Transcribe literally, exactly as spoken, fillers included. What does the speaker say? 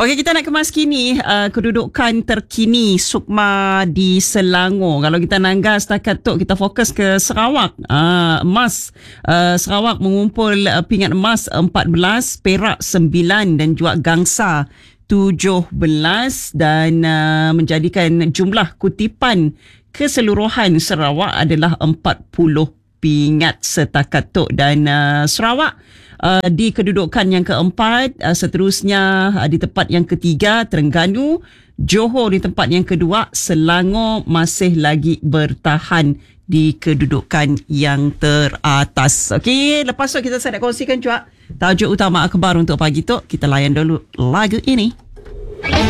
Okey, kita nak kemas kini uh, kedudukan terkini Sukma di Selangor. Kalau kita nanggas setakat tu, kita fokus ke Sarawak. Uh, emas, uh, Sarawak mengumpul uh, pingat emas empat belas, perak sembilan dan juga gangsa tujuh belas dan uh, menjadikan jumlah kutipan keseluruhan Sarawak adalah empat puluh pingat setakat tu. Dan uh, Sarawak uh, di kedudukan yang keempat, uh, seterusnya uh, di tempat yang ketiga Terengganu, Johor di tempat yang kedua, Selangor masih lagi bertahan di kedudukan yang teratas. Okey, lepas tu kita saya nak kongsikan juga tajuk utama akhbar untuk pagi tu. Kita layan dulu lagu ini.